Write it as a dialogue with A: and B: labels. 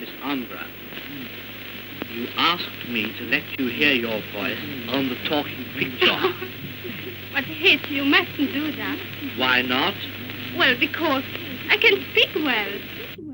A: Miss Umbra, you asked me to let you hear your voice on the talking picture.
B: But Hitch, you mustn't do that.
A: Why not?
B: Well, because I can speak well.